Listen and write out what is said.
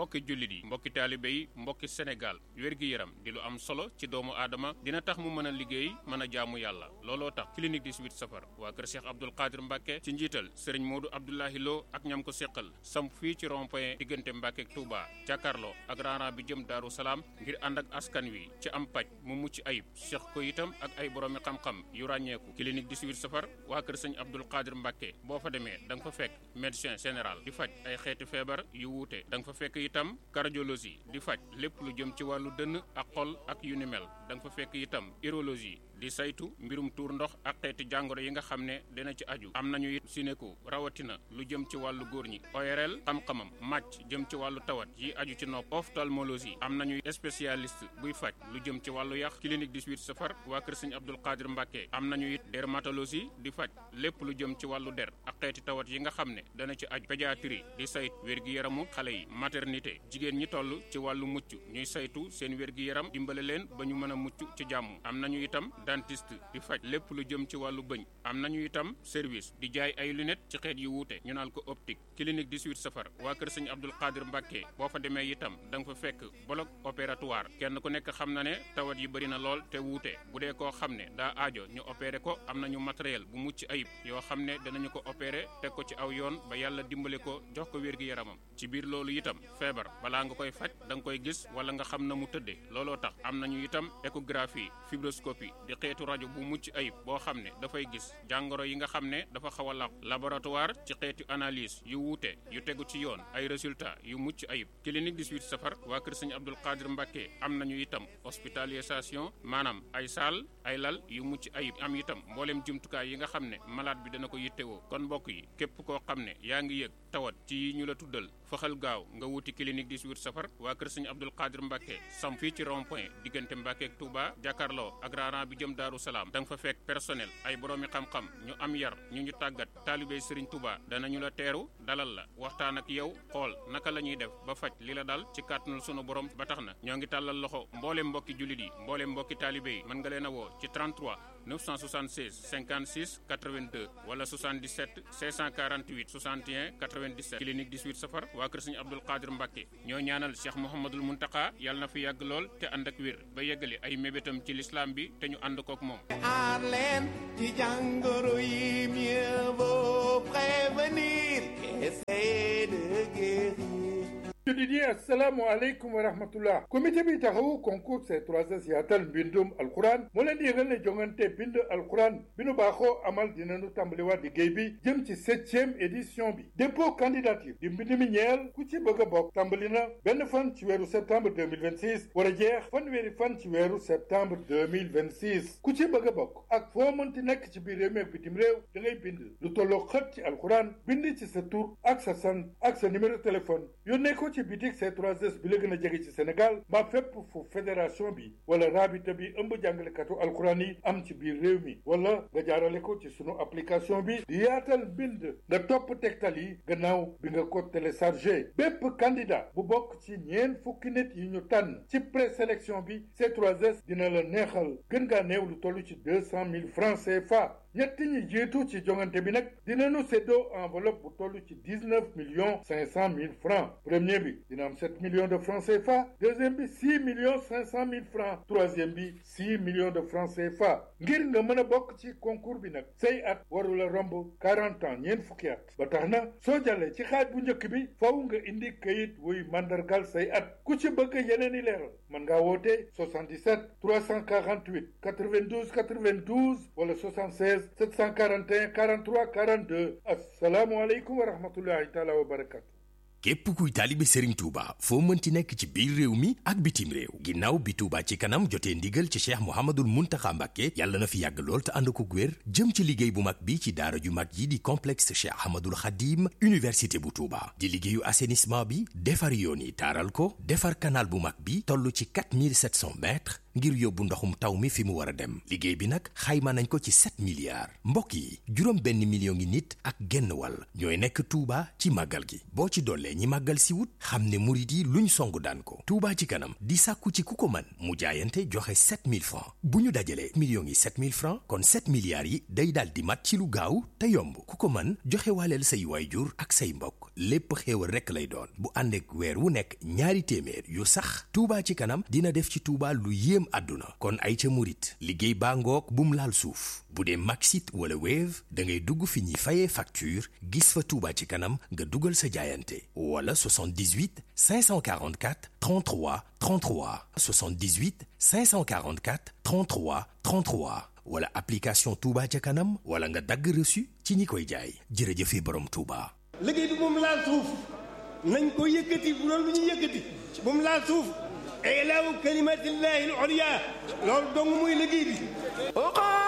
mbokki jullit yi mbokki taalibe yi mbokki Sénégal wér-gi-yaram di lu am solo ci doomu aadama dina tax mu mën a liggéey mën a jaamu yàlla looloo tax clinique 18 safar waa kër Cheikh Abdoul Qadir Mbacke ci njiital Serigne Modou Abdoulahi Lo ak ñam ko seqal samp fii ci rond-point diggante Mbacke ak Touba jàkkaarloo ak raaran bi jëm Daaru Salaam ngir ànd ak askan wi ci am paj mu mucc ayib seq ko itam ak ay boroomi xam-xam yu ràññeeku clinique 18 safar waa kër Serigne Abdoul Qadir Mbacke boo fa demee da nga fa fekk médecin général di faj ay xeeti feebar yu wuute da nga fa fekk itam cardiologie di faj lépp lu jëm ci wàllu dënn ak xol ak yu ni mel da nga fa fekk itam urologie di saytu mbirum tuur ndox ak xeeti jàngoro yi nga xam ne dina ci aju am nañu it sinéko rawatina lu jëm ci wàllu góor ñi ORL xam-xamam màcc jëm ci wàllu tawat yi aju ci nopp ophtalmologie am nañu spécialiste buy faj lu jëm ci wàllu yax clinique 18 safar waa kër Serigne Abdoul Qadir Mbacke am nañu it dermatologie di faj lépp lu jëm ci wàllu der ak xeeti tawat yi nga xam ne dana ci aju pédiatrie di saytu wér-gi-yaramu xale yi maternité jigéen ñi toll ci wàllu mucc ñuy saytu seen wér-gi-yaram dimbale leen ba ñu mën a mucc ci jàmm am nañu itam dentiste di faj lépp lu jëm ci wàllu bëñ am nañu itam service di jaay ay lunettes ci xeet yu wuute ñu naan ko optique clinique 18 safar waa kër Serigne Abdoul Qadir Mbacke boo fa demee itam da nga fa fekk bloc opératoire kenn ku nekk xam na ne tawat yi bëri na lool te wuute bu dee koo xam ne daa aajo ñu opéré ko am nañu matériel bu mucc ayib yoo xam ne danañu ko opéré teg ko ci aw yoon ba yàlla dimbale ko jox ko wér-gi-yaramam ci biir loolu itam feebar balaa nga koy faj da nga koy gis wala nga xam na mu tëddee looloo tax am nañu itam échographie fibroscopie di xeetu rajo bu mucc ayib boo xam ne dafay gis jàngoro yi nga xam ne dafa xaw a làqu laboratoire ci xeetu analyse yu wuute yu tegu ci yoon ay résultats yu mucc ayib clinique 18 safar waa kër Serigne Abdoul Qadir Mbacke am nañu itam hospitalisation maanaam ay salle ay lal yu mucc ayib am itam mboolem jumtukaay yi nga xam ne malade bi dana ko yittewoo kon mbokk yi képp koo xam ne yaa ngi yëg tawat ci ñu la tuddal faxal gaaw nga wuti clinique 18 safar waa kër Serigne Abdoul Qadir Mbacke sam fii ci rond-point diggante Mbacke ak Touba jàkkaarloo ak raaran bi jëm Daaru Salaam da nga fa fekk personnel ay boroomi xam-xam ñu am yar ñu tàggat taalibey Serigne Touba danañu la teeru dalal la waxtaan ak yow xool naka la ñuy def ba faj li la dal ci kàttanul sunu borom ba tax na ñoo ngi tàllal loxo mbooleem mbokki jullit yi mbooleem mbokki taalibe yi mën nga leen a woo ci 33 976 56 82 wala 77 648 61 97 clinique 18 safar waa kër Serigne Abdoul Qadir Mbacke ñoo ñaanal Cheikh Mouhamadoul Mountakha yàlla na fi yàgg lool te ànd ak wér ba yeggali ay mébétam ci l'islam bi te ñu ànd kook moom. aar leen ci jàngoro yi mieux vaut prévenir qu'essayer de guérir. jullit yi assalaamu aleykum wa rahmatullah comité bi taxawu concours C3S yaatal mbindum alquran moo leen di yëgal ne jongante bind alquran bi nu baaxoo amal dinañu tàmbaliwaat liggéey bi jëm ci 7e édition bi dépôt candidature di mbind mi ñeel ku ci bëgg a bokk tàmbali na benn fan ci weeru septembre 2026 war a jeex fanweeri fan ci weeru septembre 2026 ku ci bëgg a bokk ak foo mënti nekk ci biir réew mi ak bitim réew da ngay bind lu tolloo xët ci alquran bind ci sa tur ak sa sant ak sa numéro téléphone yónnee ko ci bitik C3S bi la gën a jege ci Sénégal mbaa fépp fu fédération bi wala rabita bi ëmb jàngalekatu alxuraan yi am ci biir réew mi wala nga jaarale ko ci sunu application bi di yaatal bind nga topp tegtal yi gannaaw bi nga ko téléchargé bépp candidat bu bokk ci ñeen fukki nit yi ñu tànn ci présélection bi C3S dina la neexal gën ngaa néew lu toll ci 200 000 francs CFA ñetti ñi jiitu ci jongante bi nag dinañu séddoo enveloppe bu toll ci 19 millions 500 000 francs premier bi dina am 7 millions de francs CFA deuxième bi 6 millions 500 000 francs troisième bi 6 millions de francs CFA ngir nga mën a bokk ci concours bi nag say at warula romb 40 ans ñeent fukki at ba tax na soo jàllee ci xaaj bu njëkk bi faw nga indi kayit wuy mandargal say at ku ci bëgg yeneen i leeral mën ngaa woote 77 348 92 92 wala 76 741 43 42 asalaamualeykum wa rahmatullahi taala wa barakatu. képp kuy taalibe Serigne Touba foo mënti nekk ci biir réew mi ak bitim réew ginnaaw bi Touba ci kanam jotee ndigal ci Cheikh Mouhamadoul Mountakha Mbacké yàlla na fi yàgg lool te ànd ko wér jëm ci liggéey bu mag bi ci daara ju mag yi di complexe Cheikh Ahmadoul Khadim université bu Touba di liggéeyu assainissement bi defar yoon yi taaral ko defar canal bu mag bi toll ci 4700 mètres ngir yóbbu ndoxum taw mi fi mu war a dem liggéey bi nag xayma nañ ko ci 7 milliards mbokk yi juróom benn million ngi nit ak genn wàll ñooy nekk Touba ci màggal gi boo ci dollee ñi màggal si wut xam ne murit yi luñ songu daan ko Touba ci kanam di sàkku ci ku ko man mu jaayante joxe 7000 francs bu ñu dajalee millions yi 7000 francs kon 7 milliards yi day daal di mat ci lu gaaw te yomb ku ko man joxe waaleel say waayjur ak say mbokk lépp xéewal rekk lay doon bu ànd ak weer wu nekk ñaari téeméer yu sax Touba ci kanam dina def ci Touba lu yéem àdduna kon ay ca murit liggéey baa ngoog bum laal suuf bu dee Maxit wala Wave da ngay dugg fi ñuy fayee facture gis fa Touba ci kanam nga dugal sa jaayante wala 78 544 33 33 78 544 33 33 wala application Touba ca kanam wala nga dagg reçu ci ñi koy jaay jërëjëfe borom Touba. liggéey bi moom laal suuf nañ ko yëkkati bu doon lu ñu yëkkati moom laal suuf ilaahu kalimatillahi al-ulya loolu dong muy liggéey bi